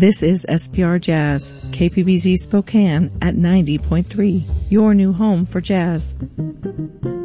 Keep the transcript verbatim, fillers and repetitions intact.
This is S P R Jazz, K P B Z Spokane at ninety point three, your new home for jazz.